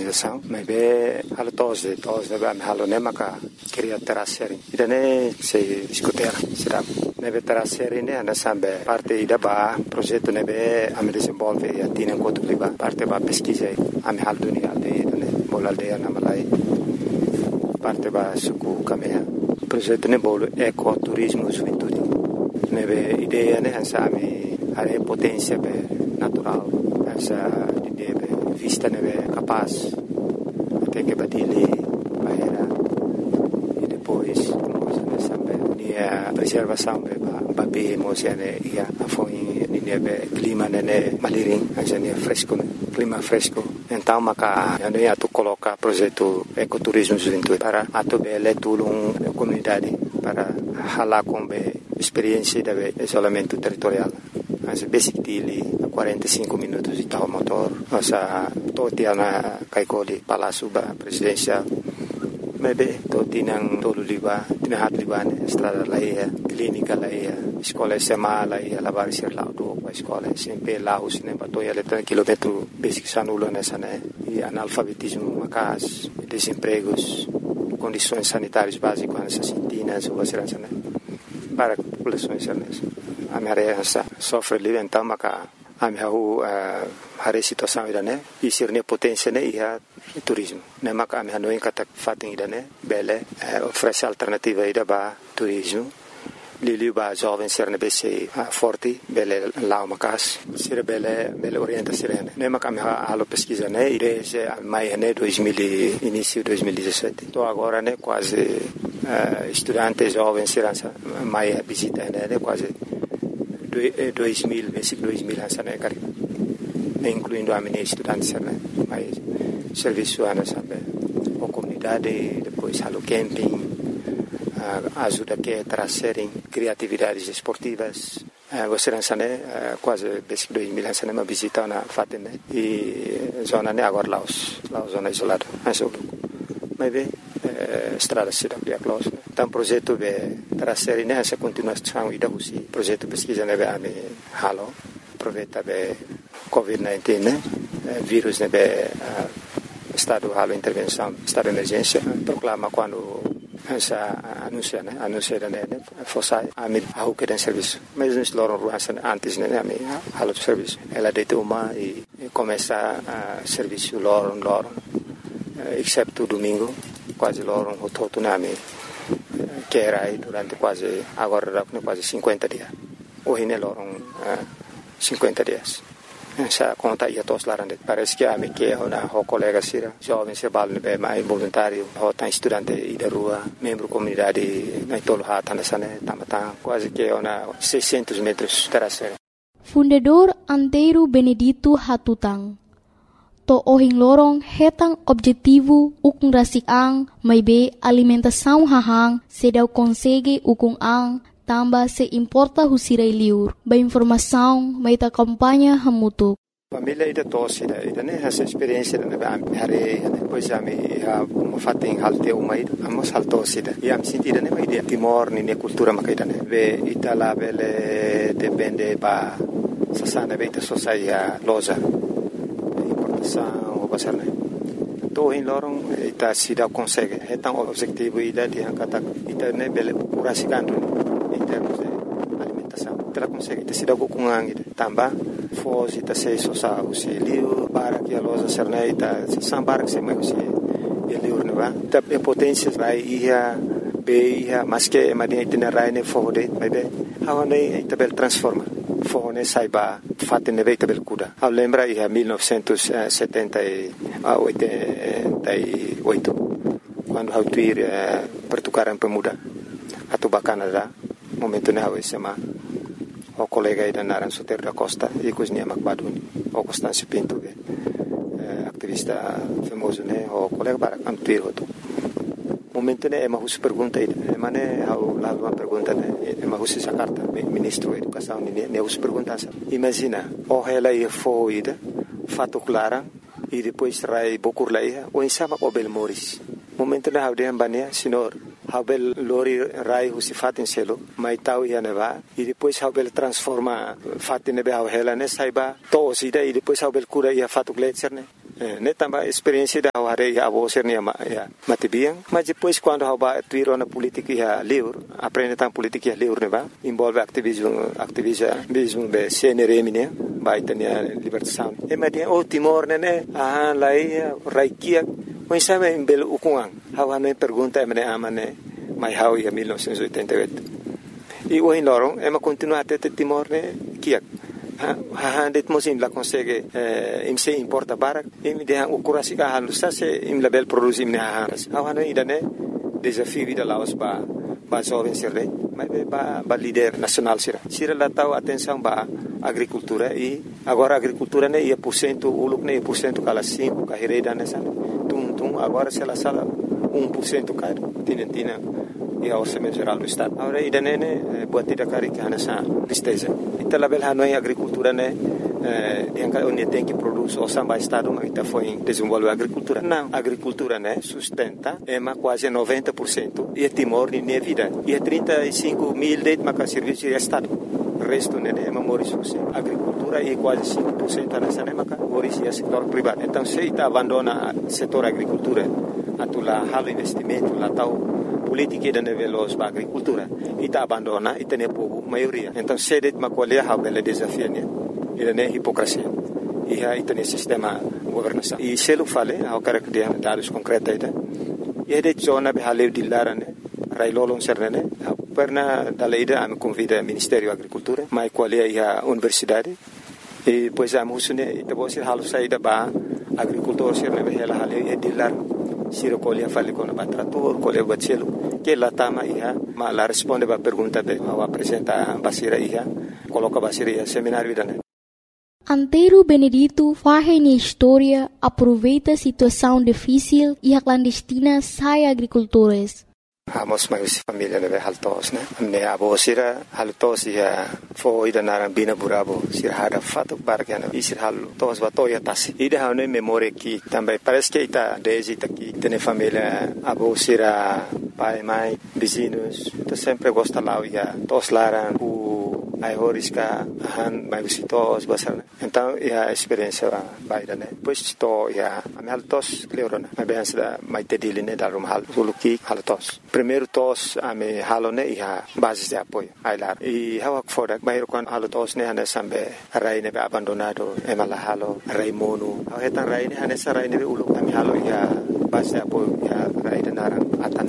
organização, mas bem halo todos bem halo nem maka queria terasser. Ida ne se discutir, será? Nebe terasser ne anda sambe parte ida ba projeto nebe ame desenvolve e atina enquanto liba parte ba pesquisa ame hal dunia de ne bola aldeia na malai parte ba suku kamea projeto ne bolo ecoturismo juventude nebe ideia ne hansa ame are potência be natural hansa de vista nebe capaz até que badile bahera e depois a preservação ba be mosiane ia foi nebe clima nene malirim anjane fresco clima fresco então maka ane atu coloca projeto ecoturismo juventude para atu bele tulung comunidade para hala com be experiência de isolamento territorial as basically 45 minutos de tal motor nossa totiana kaikoli palácio ba presidencial mebe totinang tolu liba tinahat liban estrada laia clínica laia escola SMA laia lavar ser lá do escola sempre lá os nem batoia letra quilômetro basic sanula nessa né e analfabetismo macas desempregos condições sanitárias básicas nessa sintinas ou será né para populações a minha sofre livre então maca a minha a situação ida né e ser ne potência né e a turismo né maca a minha não encata fatem ida né bele oferece alternativa ida ba turismo Lili ba jovem ser ne bese forte bele lá macas ser bele orienta sirene né maca a minha alo pesquisa né e desde mai né 2000 início 2017 tô agora né quase estudante jovem serança mai visita né quase 2000 basic 2000 hansa né cari incluindo a minha estudante né mais serviço ana sabe a comunidade depois halo camping ajuda que trazerem criatividades esportivas você hansa né quase basic 2000 hansa né uma visita na fatem né e zona né agora lá zona isolada hansa mas bem estrada cidade close então projeto be trazer né essa continuação e da usi projeto pesquisa né be ame halo aproveita be COVID-19 né vírus né be estado halo intervenção estado de emergência proclama quando essa anuncia né fosse ame ao que tem serviço mas nós loram antes né ame halo serviço ela deita uma e começa a serviço loram exceto domingo quase loram o todo nome que era aí durante quase agora quase 50 dias hoje ne loram 50 dias essa conta ia todos lá parece que a me que uma colega sira jovem se balne be mais voluntário tá estudante e da rua membro comunidade na tolo hata nessa né tamata quase que uma 600 metros terraceira Fundador Antero Benedito Hatutang to ohing lorong hetang objetivo ukung rasik ang may be alimentação hahang sedaw konsege ukung ang tamba se importa husiray liur ba informação may ta kampanya hamutuk família ida tosse ida né essa experiência né hare depois ami uma fating halte uma ida amos haltosse ida e am sentida né mai dia timor ni cultura makaida né ve itala bele depende ba sasana be ita sosaia loja o pasarne to in lorong ita sida consegue etang objetivo ida di angkata ita ne bele purasigando in termos de alimentação ita consegue ita sida kukungang ida tamba fos ita se sosa usi liu para que a loja serne ita sambar que se mai usi liu ne va ita potência vai ia be ia mas que madia ita rai ne fode mai be hawane ita bel transforma fone saiba fatte ne veta bel kuda a lembra ia 1978 quando hau tuir pertukaran pemuda atau Canada momento ne hau SMA o colega ida naran Soter da Costa e cosnia Macbaduni o Constâncio Pinto activista famoso ne o colega para antuir hoto momento ne ema hus pergunta ida mane hau la uma pergunta ne ema hus essa carta ministro da educação ne hus pergunta imagina o ela ia foida fato clara e depois rai bokur laia o insama o bel moris momento ne hau de ambania senhor hau bel lori rai hus fatin selo mai tau ia neva e depois hau bel transforma fatin ne hau ela ne saiba to sida e depois hau bel cura ia fato gletser ne né também experiência da hora a você né matibiang mas depois quando eu vai atuar na política livre aprende tam política livre né ba envolve ativismo mesmo be CNRM né vai ter libertação e mas o Timor né lá raikia mas sabe em belo ukuang hawa né pergunta me amane mai hau em 1988 e o Lorong é continuar até Timor né kiak det mosim la consegue im se importa barak im de o kurasi ka halu sa se im label produzim ne haras awana idane desafio vida laos ba jovem sirre mas ba líder nacional sira la tau atenção ba agricultura e agora agricultura ne ia % uluk ne % kala 5 ka hereda ne sana tum agora se la sala 1% ka tina e ao orçamento geral do Estado. Agora, idane buat tidak kari ke hanasa listeza. Ita label hanoi agricultura ne onde tem que produz o samba Estado, mas ita foi desenvolver agricultura. Não, agricultura ne sustenta quase 90% e Timor ne vida. E 35 mil de maka serviço de Estado. O resto ne moris agricultura e quase 5% nessa ne maka moris e setor privado. Então, se ita abandona setor agricultura, atula halo investimento, la tau política da veloz para a agricultura e está abandona e tem povo maioria então cedet macolia ha bela desafio né e da hipocrisia e aí tem sistema governação e se lo fale ao cara que tem dados concretos e de zona behale de lara né railolon serne perna da leida am convida Ministério da Agricultura mai qualia a universidade e pois a musune e depois halo saída ba agricultor serne behela hale de lar sira colia fale con trator colia bacelo que la tama ia ma la responde ba pergunta de ao apresenta basira ia coloca basira ia seminário idane Antero Benedito farra na história aproveita a situação difícil e a clandestina sai agricultores. Amos mais família ne haltos né ne abo sira haltos ia foi da narambina burabo sira hada fato bargana e sira haltos batoya tasi ida hane memória que também parece que ita desde aqui tem família abo sira pai mãe vizinhos então sempre gosta lá ia tos laran o ai horiska han mai visitos basar então a experiência vai da né pois to ia am haltos leorona mas bem sida mai tediline da rum hal suluki haltos primeiro tos ame halone ia basis de apoio ai lá e hawak fodak bayro kon halotos ne hane sambe rai ne abandonado e mala halo rai mono hetan rai ne hane sarai ne ulu ame halo ia basis de apoio ia rai de narang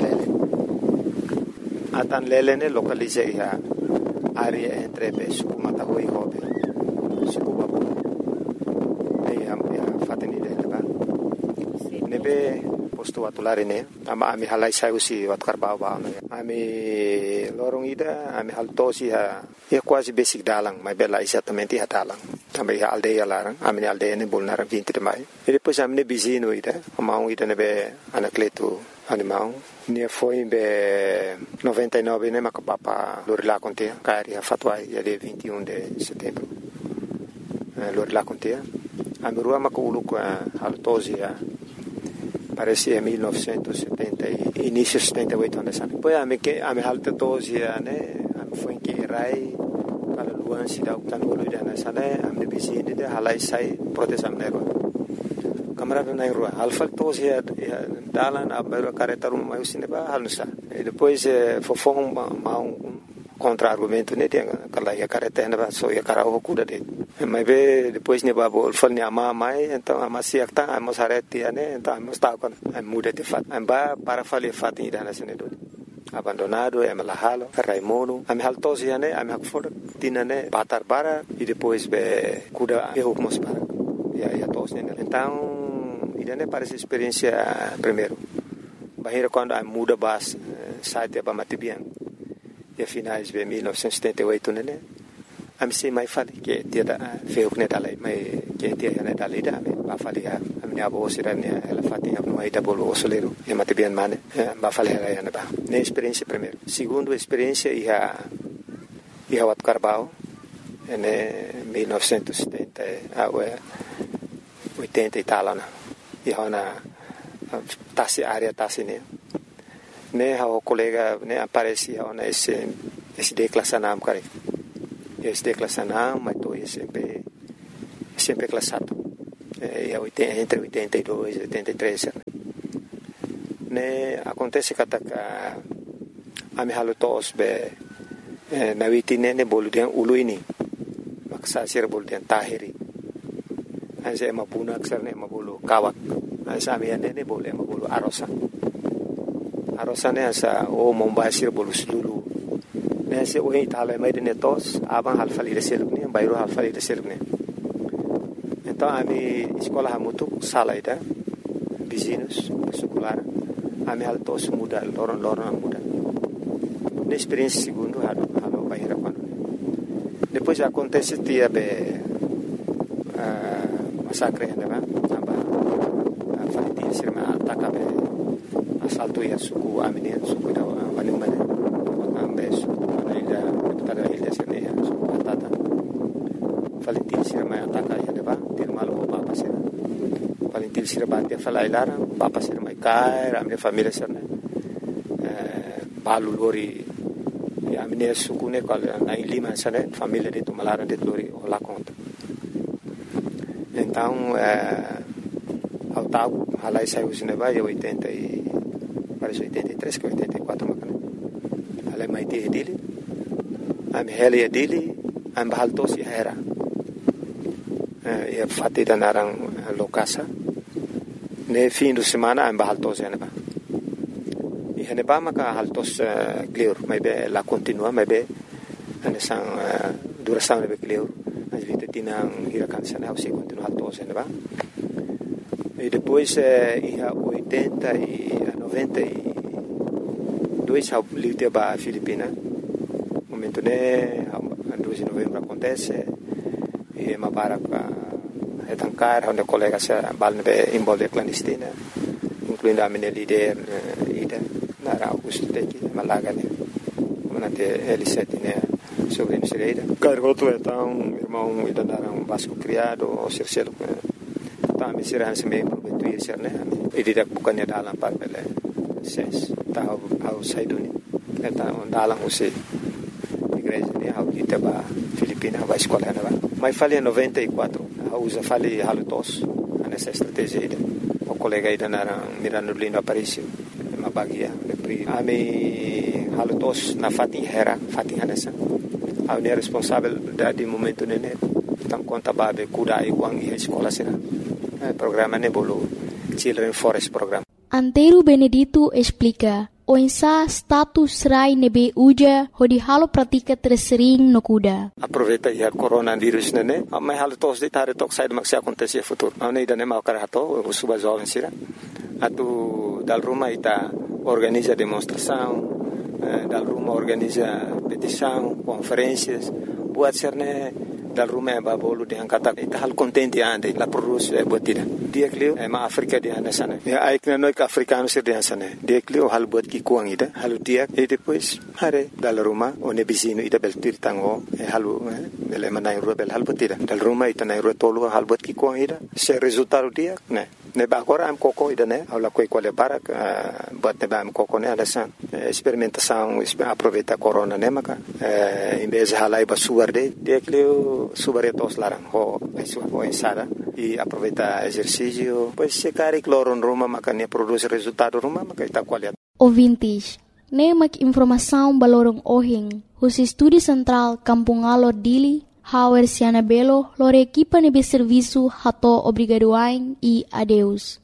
atan lele ne localize ia area entre suku mataho e hobe suku babu e am fateni de ba nebe posto atulare ne ama ami halai sai usi wat karbau ba ami lorong ida ami haltosi ha e quasi basic dalang mai bela exatamente ha dalang também a aldeia larang ami aldeia ne bolnar 20 de mai e depois ami ne bizino ida amau ida nebe anacleto animal ne foi be 99 ne makapapa lorila conte cari a fatwai ya de 21 de setembro lorila conte ami rua makulu com haltosi parecia 1970 início 78 anos depois a me halta tosia né foi que rai para luan se dá o tanolo de na sala a me bizine de halai sai proteção nego câmara na rua alfa tosia dalan a mero caretarum mais sine ba halsa e depois fofon contra-argumento né tem aquela ia caretena ba so ia cara o cuda de mas depois ne babo fal ne ama mai então ama siakta ama sareti né então ama sta con muda de fat amba para fali fat ida na sene do abandonado ama la halo raimono ama haltosi né ama for tinane batar para e depois be cuda e hukmos para ia tos né então ida ne parece experiência primeiro bahira quando a muda bas site ba matibian e finais de 1978 né a me sei mai fale que dia da feu que dali mai que dia né dali da ba fale a minha avó sira né ela fatinha no aí da bolo osoleiro e mate bem mane ba fale ela né ba né experiência primeiro segundo experiência ia wat Carbau né 1970 80 e tal né e ona tasi área tasi né o colega né aparecia ona esse declassanam cara esse declassanam mas tô sempre classado entre 82 e 83. Ne acontece que ami halu tos be na witine ne bolu den uluini maksa sir bolu den tahiri anse ema puna aksar ne ema bolu kawak anse ami ne bolu ema bolu arosa ne asa o mombasir bolu sulu ne se o itala mai ne tos aban hal fali reselubne bayro hal fali reselubne então ami escola hamutu salaida vizinhos secular ami hal tos muda loron muda na experiência segundo halo bahira quando depois acontece dia be massacre né aba falitin sirma ataka be assalto ya suku amine suku da wanuma ne ambe suku na ilha tada ilha sirne suku atata falitin sirma ataka ya deba dirmalo papa sirma falitin sirma dia falailara papa sirma kai amne família sirne balu lori a minha sucune na Lima sana família de Tumalara de Lori lá conta então ao tago halai saiu cinema em 80 e parece 83 que 84 macana halai mai te dele am heli dele am baltos e era e fatti da narang lokasa ne fim de semana am baltos e neba e neba maka haltos clear mai be la continua mai be anesang duração ne be clear as vite tinang hirakan sana au se continua haltos e neba e depois e a 80 e a 92 ao livre ba Filipina momento ne a 2 de novembro acontece e ma para etancar onde colega se balne involve clandestina incluindo a minha líder ida na Augusto Teki Malaga né manate L7 né sobre Misereira cargoto então irmão ida na Vasco criado o Circelo tá me será se me prometer ser né e direto bukannya dalam parpele ses tá ao saiduni então dalam você igreja né ao Itaba Filipina vai escola né mas falei 94 usa fali halutos nessa estratégia ida o colega ida na Mirano Lino Aparicio ma bagia ami halutos na fatin hanesa a ne responsável de momento nene tam conta babe kuda iguang e escola sina programa ne bolo Children Forest Program. Antero Benedito explica o insa status rai nebe uja hodi halo pratika tersering no kuda. Aproveita ya coronavirus nene, mas halo tos de tare tok sai maksi acontece futuro. Ane ida ne mau karato, o suba jovem sira. Atu dal Roma ita organiza demonstração, dal Roma organiza petição, conferências, buat serne dal Roma ba bolu de angkata ita hal contente ande la produce botida. Dia klio ma Afrika dia nasana. Ya aikna noi ka africano sir dia nasana. Dia klio hal bot ki kuang ida, halu dia e depois hare dal Roma one bisino ida bel tirtango e halu bel manai rubel hal botida. Dal Roma ita nai rotolo hal bot ki kuang ida. Se resultado dia ne ba agora am coco ida ne aula coi quale para bot ne ba am coco ne alasan experimentação aproveita corona ne maka em vez de halai ba suarde dia klio subaretos larang ho ensada e aproveita exercício pois se cari cloron Roma maka ne produz resultado Roma maka ita qualidade ouvintes ne mak informação balorong ohing os estúdio central Kampung Alor Dili Hauer Siana Belo lor equipa nebe serviço hato obrigadoain e adeus